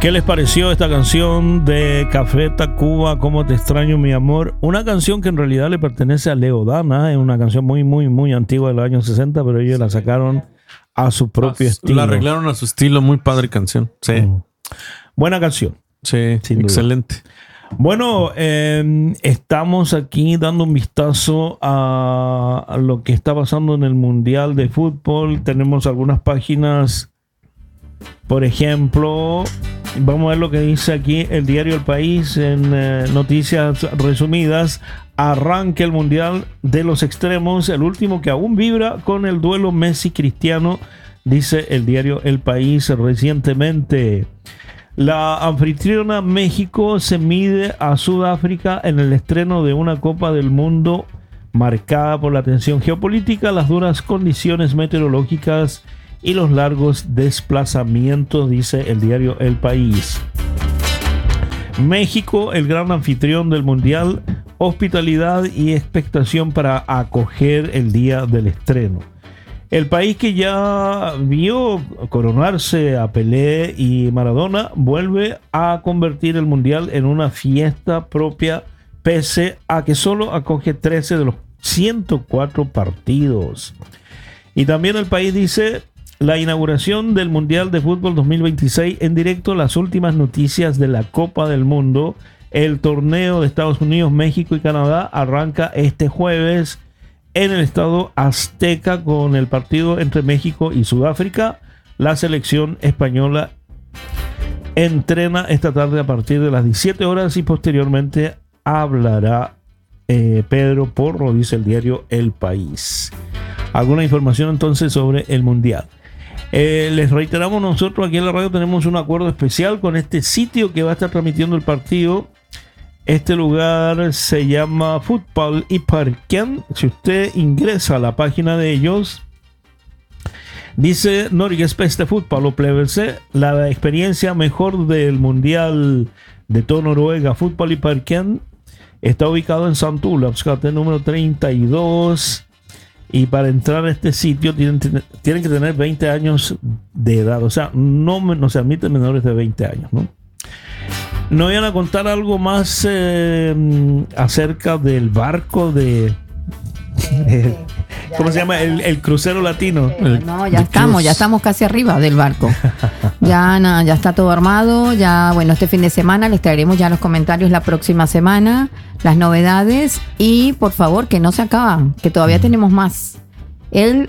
¿Qué les pareció esta canción de Café Tacuba, Cómo te extraño mi amor? Una canción que en realidad le pertenece a Leo Dana, es una canción muy antigua del año 60, pero ellos la sacaron a su propio estilo. La arreglaron a su estilo, muy padre canción. Sí. Buena canción. Sí, excelente. Bueno, estamos aquí dando un vistazo a lo que está pasando en el Mundial de Fútbol. Tenemos algunas páginas, por ejemplo, vamos a ver lo que dice aquí el diario El País en noticias resumidas. Arranca el Mundial de los Extremos, el último que aún vibra con el duelo Messi-Cristiano, dice el diario El País recientemente. La anfitriona México se mide a Sudáfrica en el estreno de una Copa del Mundo marcada por la tensión geopolítica, las duras condiciones meteorológicas y los largos desplazamientos, dice el diario El País. México, el gran anfitrión del Mundial, hospitalidad y expectación para acoger el día del estreno. El país que ya vio coronarse a Pelé y Maradona vuelve a convertir el Mundial en una fiesta propia, pese a que solo acoge 13 de los 104 partidos. Y también el país dice: la inauguración del Mundial de Fútbol 2026 en directo, las últimas noticias de la Copa del Mundo. El torneo de Estados Unidos, México y Canadá arranca este jueves en el Estadio Azteca con el partido entre México y Sudáfrica. La selección española entrena esta tarde a partir de las 17 horas y posteriormente hablará Pedro Porro, dice el diario El País. ¿Alguna información entonces sobre el Mundial? Les reiteramos, nosotros aquí en la radio tenemos un acuerdo especial con este sitio que va a estar transmitiendo el partido. Este lugar se llama Fútbol y Parken. Si usted ingresa a la página de ellos, dice Norges Beste Fútbol Opplevelse, la experiencia mejor del Mundial de todo Noruega, Fútbol y Parken. Está ubicado en Sant Olavs gate número 32. Y para entrar a este sitio tienen que tener 20 años de edad. O sea, no se admiten menores de 20 años, ¿no? Nos iban a contar algo más acerca del barco de... ¿Cómo se llama? El crucero latino. No, ya estamos casi arriba del barco. Ya está todo armado. Ya, bueno, este fin de semana les traeremos ya los comentarios la próxima semana, las novedades. Y por favor, que no se acaba, que todavía tenemos más. En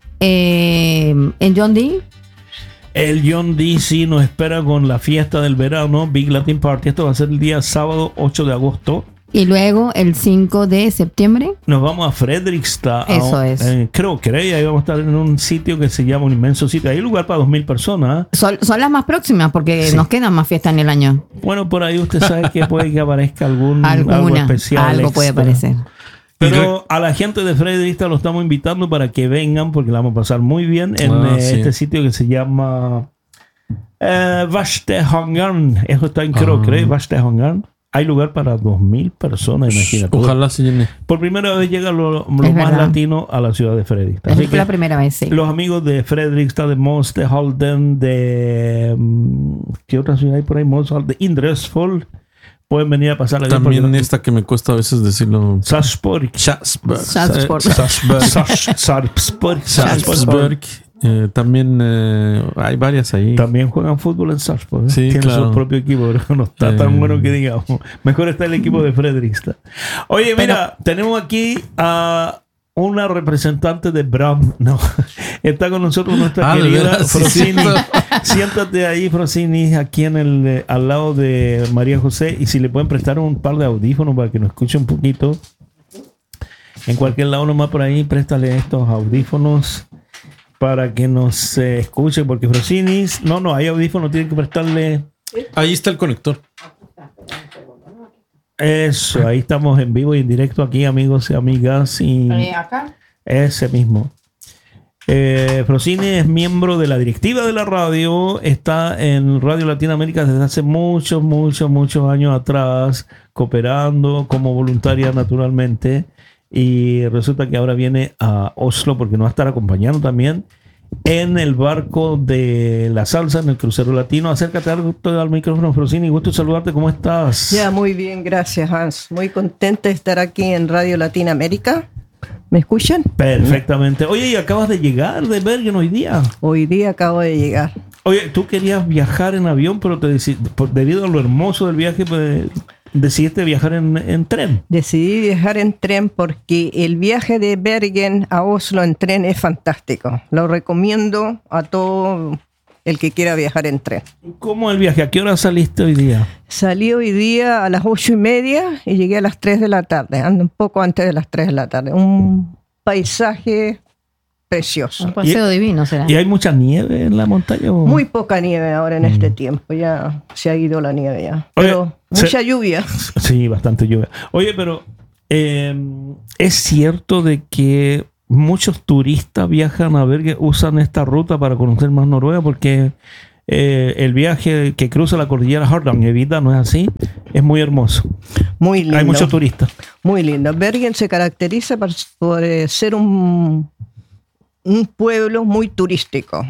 John D. El John D. sí nos espera con la fiesta del verano, Big Latin Party. Esto va a ser el día sábado 8 de agosto. Y luego el 5 de septiembre nos vamos a Fredrikstad. Eso es. Creo que ahí vamos a estar en un sitio que se llama un inmenso sitio. Hay lugar para 2,000 personas. Son las más próximas porque sí, nos quedan más fiestas en el año. Bueno, por ahí usted sabe que puede que aparezca algo especial. Algo puede aparecer. Pero a la gente de Fredrikstad lo estamos invitando para que vengan porque la vamos a pasar muy bien en este sitio que se llama Vastehangarn. Eso está en Krokrey, Vastehangarn. Hay lugar para 2,000 personas, imagínate. Ojalá se llene. Por primera vez llega lo más latino a la ciudad de Fredrikstad. Es la primera vez, sí. Los amigos de Fredrikstad, de Moss, de Halden, de... ¿qué otra ciudad hay por ahí? Moss, de Indresfold. Pueden venir a pasar la vida. También esta que me cuesta a veces decirlo. Sarpsborg. También hay varias ahí. También juegan fútbol en Sarpsborg. Sí, tienen claro. su propio equipo. No está tan bueno que digamos. Mejor está el equipo de Fredrikstad. Oye, mira, tenemos aquí a una representante de Bram. No, está con nosotros nuestra querida Frosini. Siéntate ahí, Frosini, aquí al lado de María José. Y si le pueden prestar un par de audífonos para que nos escuche un poquito. En cualquier lado nomás por ahí, préstale estos audífonos para que nos escuche, porque Frosini, no, hay audífonos, tienen que prestarle. Ahí está el conector. Eso, ahí estamos en vivo y en directo aquí, amigos y amigas. Y acá. Ese mismo. Frosini es miembro de la directiva de la radio, está en Radio Latinoamérica desde hace muchos años atrás, cooperando como voluntaria naturalmente. Y resulta que ahora viene a Oslo porque nos va a estar acompañando también. en el barco de la salsa, en el crucero latino. Acércate al micrófono, Frosini. Gusto saludarte. ¿Cómo estás? Ya, muy bien, gracias, Hans. Muy contenta de estar aquí en Radio Latinoamérica. ¿Me escuchan? Perfectamente. Oye, y acabas de llegar de Bergen hoy día. Hoy día acabo de llegar. Oye, tú querías viajar en avión, pero debido a lo hermoso del viaje, pues, decidiste viajar en tren. Decidí viajar en tren porque el viaje de Bergen a Oslo en tren es fantástico. Lo recomiendo a todo el que quiera viajar en tren. ¿Cómo el viaje? ¿A qué hora saliste hoy día? Salí hoy día a las 8:30 y llegué a las 3 de la tarde. Ando un poco antes de las 3 de la tarde. Un paisaje precioso. Un paseo divino será. ¿Y hay mucha nieve en la montaña? ¿O? Muy poca nieve ahora en este tiempo. Ya se ha ido la nieve ya. Pero Oye, mucha lluvia. Sí, bastante lluvia. Oye, pero ¿es cierto de que muchos turistas viajan a Bergen, usan esta ruta para conocer más Noruega? Porque el viaje que cruza la cordillera Hardangervidda, ¿no es así? Es muy hermoso. Muy lindo. Hay muchos turistas. Muy lindo. Bergen se caracteriza por ser un pueblo muy turístico.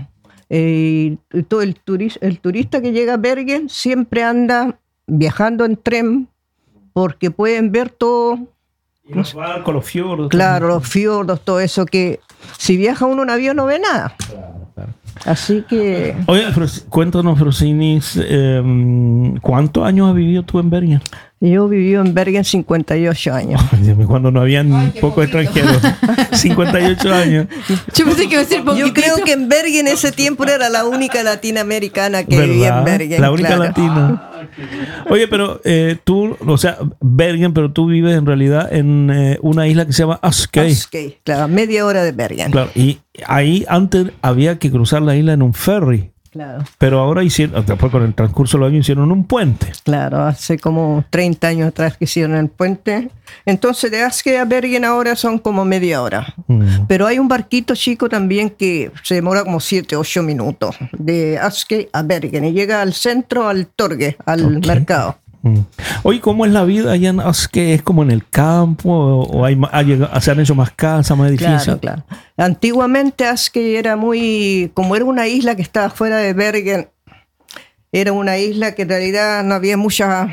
Todo el turista que llega a Bergen siempre anda viajando en tren porque pueden ver todo. Y los barcos, los fiordos. Claro, los fiordos, todo eso que si viaja uno en avión no ve nada. Claro. Así que... Oye, cuéntanos, Frosinis, ¿cuántos años has vivido tú en Bergen? Yo viví en Bergen 58 años. Cuando no habían pocos extranjeros. 58 años. Yo pensé que iba a ser poquitito. Yo creo que en Bergen ese tiempo era la única latinoamericana que vivía en Bergen. La única claro. latina. Oye, pero tú, o sea, Bergen, pero tú vives en realidad en una isla que se llama Askøy. Askøy, claro, media hora de Bergen. Claro, y ahí antes había que cruzar la isla en un ferry. Claro. Pero ahora hicieron, después con el transcurso de los años hicieron un puente. Claro, hace como 30 años atrás que hicieron el puente. Entonces de Askøy a Bergen ahora son como media hora. Pero hay un barquito chico también que se demora como 7-8 minutos. De Askøy a Bergen y llega al centro, al Torgue, al mercado. Oye, ¿cómo es la vida allá en Askøy? ¿Es como en el campo? ¿O se han hecho más casas, más edificios? Claro. Antiguamente Askøy era como era una isla que estaba fuera de Bergen, era una isla que en realidad no había muchas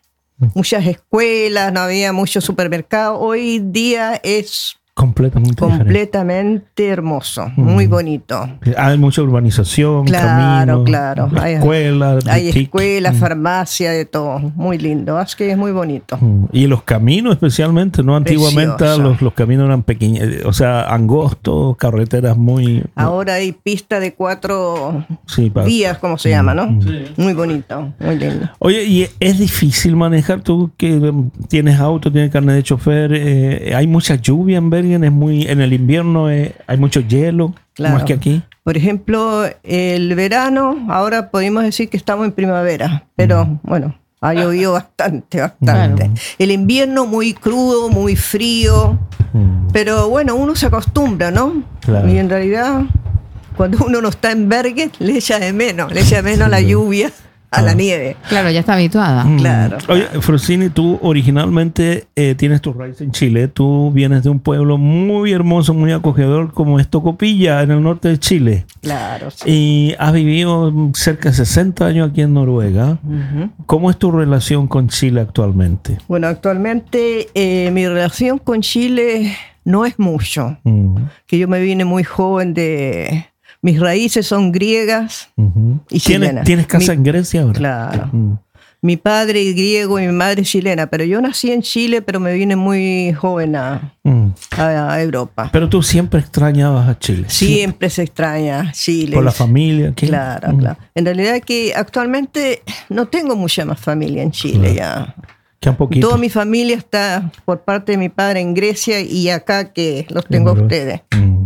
escuelas, no había muchos supermercados. Hoy día es completamente hermoso, muy bonito. Hay mucha urbanización, claro, caminos, escuelas, hay boutiques. escuelas, farmacia, de todo, muy lindo. Askøy es muy bonito. Y los caminos especialmente, ¿no? Antiguamente los caminos eran pequeños, o sea, angostos, carreteras muy... Ahora hay pista de 4 vías, como se llama, ¿no? Sí. Muy bonito, muy lindo. Oye, ¿y es difícil manejar? Tú que tienes auto, tienes carnet de chofer, ¿hay mucha lluvia en Bergen? En el invierno hay mucho hielo, claro. Más que aquí. Por ejemplo, el verano, ahora podemos decir que estamos en primavera, pero bueno, ha llovido bastante. Claro. El invierno muy crudo, muy frío, pero bueno, uno se acostumbra, ¿no? Claro. Y en realidad, cuando uno no está en Bergen, le echa de menos la lluvia. A la nieve. Claro, ya está habituada. Claro. Oye, Frosini, tú originalmente tienes tu raíz en Chile. Tú vienes de un pueblo muy hermoso, muy acogedor, como es Tocopilla, en el norte de Chile. Claro. Sí. Y has vivido cerca de 60 años aquí en Noruega. ¿Cómo es tu relación con Chile actualmente? Bueno, actualmente mi relación con Chile no es mucho. Que yo me vine muy joven de... Mis raíces son griegas y chilenas. ¿Tienes casa en Grecia ahora? Claro. Mi padre es griego y mi madre es chilena, pero yo nací en Chile, pero me vine muy joven a Europa. Pero tú siempre extrañabas a Chile. Siempre se extraña Chile. ¿Por la familia? ¿Qué? Claro. En realidad que actualmente no tengo mucha más familia en Chile ya. Toda mi familia está por parte de mi padre en Grecia y acá que los tengo a ustedes.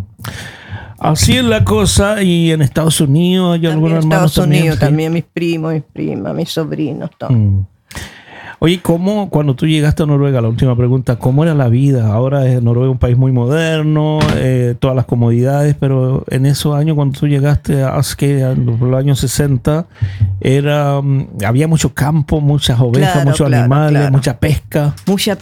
Así es la cosa. Y en Estados Unidos hay algunos hermanos Estados Unidos también, mis primos, mis primas, mis sobrinos, todo. Oye, ¿cómo cuando tú llegaste a Noruega, la última pregunta, cómo era la vida? Ahora es Noruega un país muy moderno, todas las comodidades, pero en esos años cuando tú llegaste a Askøy, por los años 60, había mucho campo, muchas ovejas, muchos animales, mucha pesca. Mucha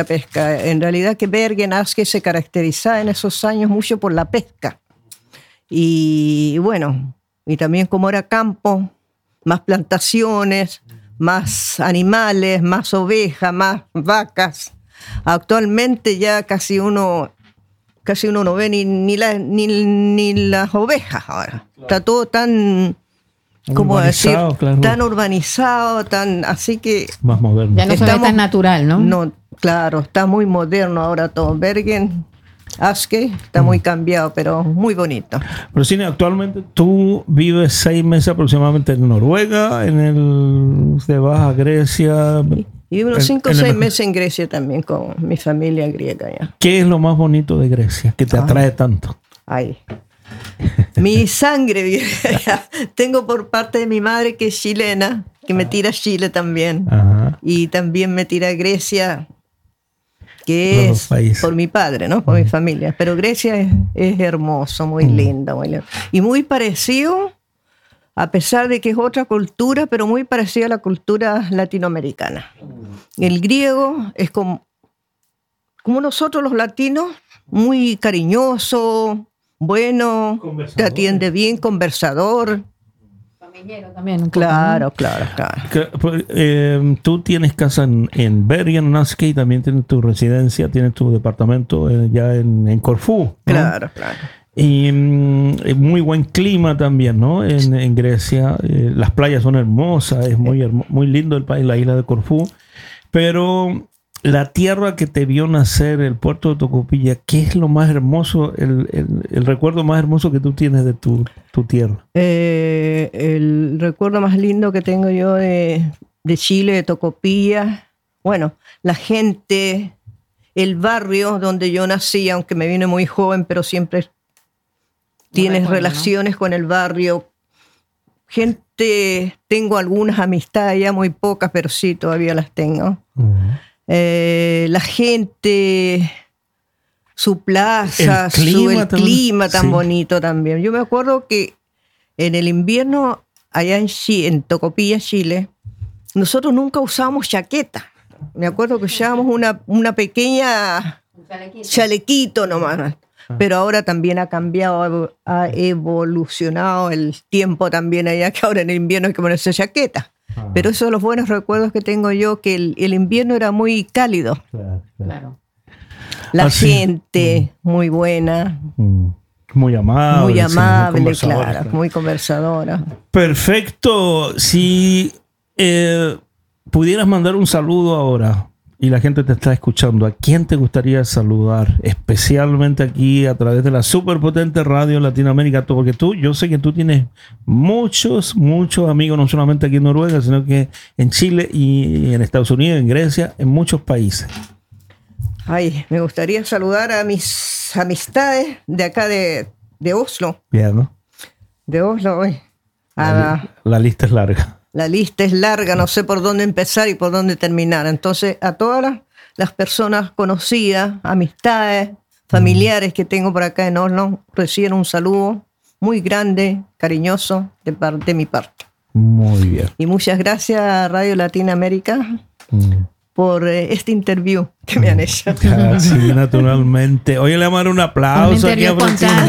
pesca. En realidad que Bergen, Askøy se caracterizaba en esos años mucho por la pesca. Y bueno, y también como era campo, más plantaciones, más animales, más ovejas, más vacas. Actualmente ya casi uno no ve ni las ovejas ahora. Está todo tan, ¿cómo decir? Claro. Tan urbanizado, así que más moderno. Ya no se ve tan natural, ¿no? No, claro, está muy moderno ahora todo. Bergen, Aske, está muy cambiado, pero muy bonito. Pero Cine, actualmente tú vives 6 meses aproximadamente en Noruega, te vas a Grecia. Y vivo unos 5 o 6 meses en Grecia también con mi familia griega ya. ¿Qué es lo más bonito de Grecia que te atrae tanto? Ay, mi sangre viene allá. Tengo por parte de mi madre que es chilena, que me tira a Chile también. Ajá. Y también me tira a Grecia, que es por mi padre, ¿no? Por mi familia. Pero Grecia es hermoso, muy lindo, muy lindo. Y muy parecido, a pesar de que es otra cultura, pero muy parecido a la cultura latinoamericana. El griego es como nosotros los latinos, muy cariñoso, bueno, te atiende bien, conversador. Familiero también. Claro. Tú tienes casa en Bergen, en Aske, y también tienes tu residencia, tienes tu departamento ya en Corfú, ¿no? Claro. Y muy buen clima también, ¿no? En Grecia. Las playas son hermosas, es muy lindo el país, la isla de Corfú. Pero la tierra que te vio nacer, el puerto de Tocopilla, ¿qué es lo más hermoso, el recuerdo más hermoso que tú tienes de tu tierra? El recuerdo más lindo que tengo yo de Chile, de Tocopilla, bueno, la gente, el barrio donde yo nací, aunque me vine muy joven, pero siempre tienes relaciones, ¿no?, con el barrio. Gente, tengo algunas amistades, ya muy pocas, pero sí, todavía las tengo. La gente, su plaza, el clima tan bonito también. Yo me acuerdo que en el invierno, allá en Tocopilla, Chile, nosotros nunca usábamos chaqueta. Me acuerdo que usábamos una pequeña chalequito nomás. Pero ahora también ha cambiado, ha evolucionado el tiempo también allá, que ahora en el invierno hay que ponerse chaqueta. Pero esos son los buenos recuerdos que tengo yo, que el invierno era muy cálido. Claro. La gente muy buena. Muy amable. Muy amable, sí, claro. Muy conversadora. Perfecto. Si pudieras mandar un saludo ahora y la gente te está escuchando, ¿a quién te gustaría saludar? Especialmente aquí a través de la superpotente radio Latinoamérica, porque yo sé que tú tienes muchos amigos, no solamente aquí en Noruega, sino que en Chile y en Estados Unidos, en Grecia, en muchos países. Ay, me gustaría saludar a mis amistades de acá de Oslo. Bien, ¿no? De Oslo, hoy. La lista es larga. La lista es larga, no sé por dónde empezar y por dónde terminar. Entonces, a todas las personas conocidas, amistades, familiares que tengo por acá en Oslo, reciben un saludo muy grande, cariñoso, de mi parte. Muy bien. Y muchas gracias a Radio Latinoamérica por este interview que me han hecho. Sí, naturalmente. Oye, le vamos a dar un aplauso aquí a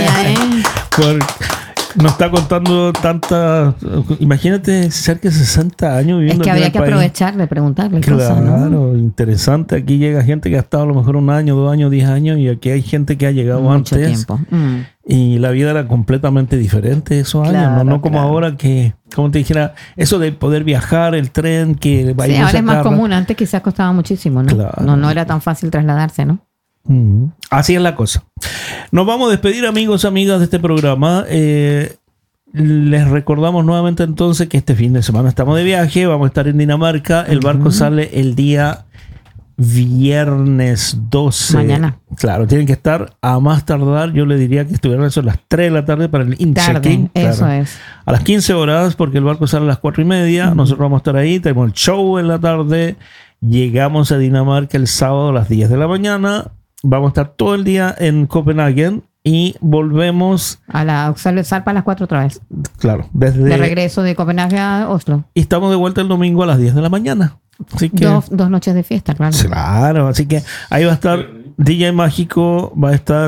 nos está contando imagínate, cerca de 60 años viviendo. Es que habría que aprovechar de preguntarle cosas, ¿no? Claro, interesante. Aquí llega gente que ha estado a lo mejor 1 año, 2 años, 10 años, y aquí hay gente que ha llegado mucho antes. Tiempo. Y la vida era completamente diferente esos años, no como ahora que, como te dijera, eso de poder viajar, el tren, que sí, ahora es más común. Antes quizás costaba muchísimo, ¿no? Claro. No era tan fácil trasladarse, ¿no? Así es la cosa. Nos vamos a despedir, amigos, amigas de este programa. Les recordamos nuevamente entonces que este fin de semana estamos de viaje, vamos a estar en Dinamarca. El barco sale el día viernes 12. Mañana. Claro, tienen que estar a más tardar. Yo le diría que estuvieran a las 3 de la tarde para el in-check-in. Eso es. A las 15 horas, porque el barco sale a las 4:30. Nosotros vamos a estar ahí, tenemos el show en la tarde. Llegamos a Dinamarca el sábado a las 10 de la mañana. Vamos a estar todo el día en Copenhague y volvemos zarpa a las 4 otra vez. Claro, de regreso de Copenhague a Oslo. Y estamos de vuelta el domingo a las 10 de la mañana. Así que, dos noches de fiesta, claro. Claro, así que ahí va a estar DJ mágico, va a estar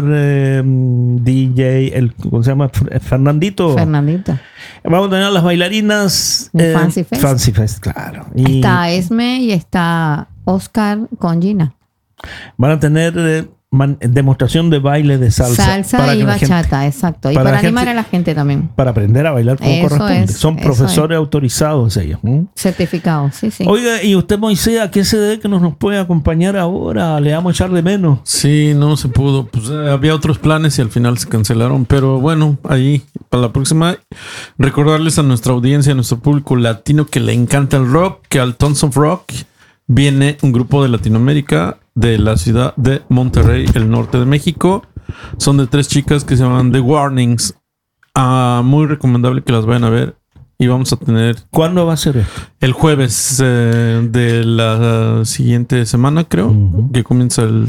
DJ, ¿cómo se llama? Fernandito. Vamos a tener a las bailarinas Fancy Fest. Fancy Fest, claro. Y está Esme y está Oscar con Gina. van a tener demostración de baile de salsa y bachata, exacto. Y para animar a la gente también. Para aprender a bailar como corresponde. Son profesores autorizados ellos. Certificados, sí. Oiga, y usted, Moisés, ¿a qué se debe que nos puede acompañar ahora? Le vamos a echar de menos. Sí, no se pudo. Pues había otros planes y al final se cancelaron. Pero bueno, ahí para la próxima, recordarles a nuestra audiencia, a nuestro público latino que le encanta el rock, que al Tons of Rock viene un grupo de Latinoamérica de la ciudad de Monterrey, el norte de México. Son de 3 chicas que se llaman The Warnings. Muy recomendable que las vayan a ver. Y vamos a tener... ¿Cuándo va a ser esto? El jueves de la siguiente semana, creo. Que comienza el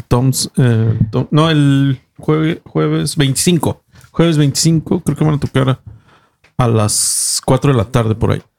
el jueves 25. Jueves 25, creo que van a tocar a las 4 de la tarde por ahí.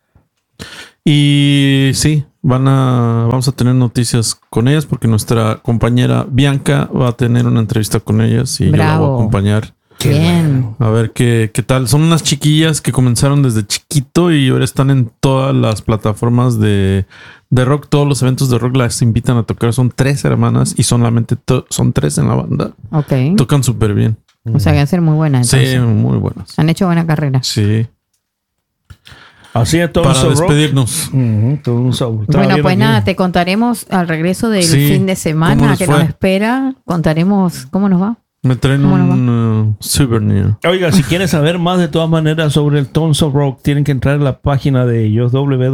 Y sí, vamos a tener noticias con ellas porque nuestra compañera Bianca va a tener una entrevista con ellas y yo la voy a acompañar. Bien. A ver qué tal. Son unas chiquillas que comenzaron desde chiquito y ahora están en todas las plataformas de rock. Todos los eventos de rock las invitan a tocar. Son 3 hermanas y solamente son 3 en la banda. Ok. Tocan súper bien. O sea que van a ser muy buenas. Entonces. Sí, muy buenas. Han hecho buena carrera. Sí. Así es, todo para despedirnos. Bueno, pues nada, te contaremos al regreso del fin de semana que nos espera. Contaremos cómo nos va. Me traen un souvenir. Oiga, si quieren saber más de todas maneras sobre el Tons of Rock, tienen que entrar en la página de ellos,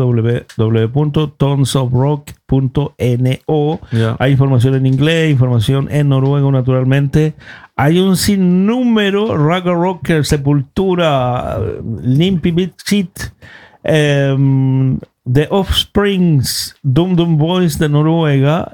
www.tonsofrock.no. Hay información en inglés, información en noruego, naturalmente. Hay un sinnúmero: Raga Rocker, Sepultura, Limp Bizkit, The Offsprings, Dum Dum Boys de Noruega,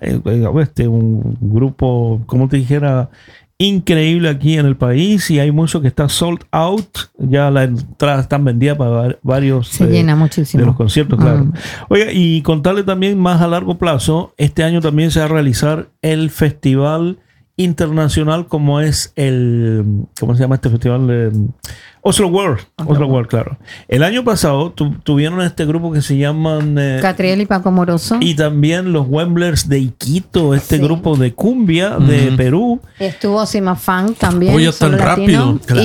un grupo, como te dijera, increíble aquí en el país, y hay mucho que está sold out. Ya las entradas están vendidas para varios se llena muchísimo de los conciertos, claro. Oiga, y contarle también más a largo plazo, este año también se va a realizar el festival internacional, como es ¿cómo se llama este festival? Oslo World. Oslo World, claro. El año pasado tuvieron este grupo que se llaman Catriel y Paco Moroso. Y también los Wemblers de Iquito, grupo de cumbia de Perú. Estuvo Simafán también. Oye, tan rápido. Claro.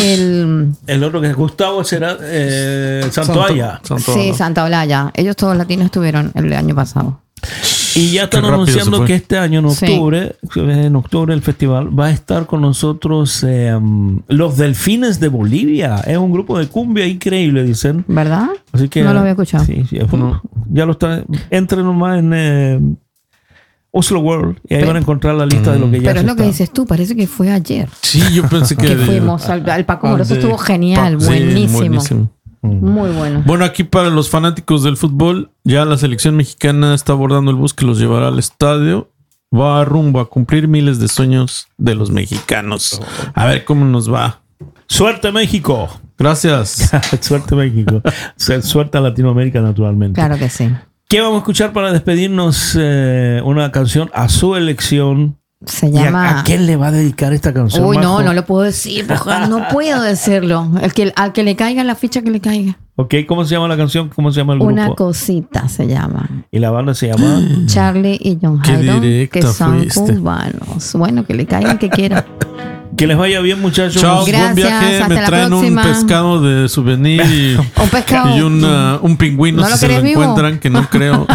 Y el otro que Gustavo será Santoalla. Sí, Santaolalla. Ellos todos latinos estuvieron el año pasado. Y ya están anunciando que este año, en octubre, el festival va a estar con nosotros los Delfines de Bolivia. Es un grupo de cumbia increíble, dicen. ¿Verdad? Así que, no lo había escuchado. Sí, ya lo están. Entren nomás en Oslo World y ahí van a encontrar la lista de lo que ya Pero es lo que dices tú, parece que fue ayer. Sí, yo pensé que fuimos al Paco Moroso. Estuvo genial, buenísimo. Muy bueno. Bueno, aquí para los fanáticos del fútbol, ya la selección mexicana está abordando el bus que los llevará al estadio. Va rumbo a cumplir miles de sueños de los mexicanos. A ver cómo nos va. ¡Suerte, México! Gracias. Suerte, México. Suerte a Latinoamérica, naturalmente. Claro que sí. ¿Qué vamos a escuchar para despedirnos? Una canción a su elección. Se llama... ¿A quién le va a dedicar esta canción? Uy, no lo puedo decir. No puedo decirlo. Al que le caiga la ficha, que le caiga. Ok, ¿cómo se llama la canción? ¿Cómo se llama el grupo? Una cosita se llama. ¿Y la banda se llama? Charlie y John Jairo, que son cubanos. Bueno, que le caigan que quieran. Que les vaya bien, muchachos. Chao, gracias, buen viaje. hasta Me la traen próxima. un pescado de souvenir un pescado y un pingüino, ¿No si lo se lo querés vivo? encuentran, que no creo.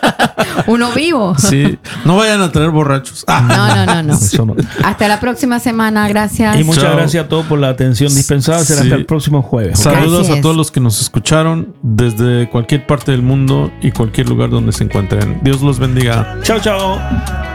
Uno vivo. Sí, no vayan a traer borrachos. No. Eso no. Hasta la próxima semana, gracias. Y muchas gracias a todos por la atención dispensada. Será hasta el próximo jueves. Saludos Gracias. a todos los que nos escucharon desde cualquier parte del mundo y cualquier lugar donde se encuentren. Dios los bendiga. Chao, chao.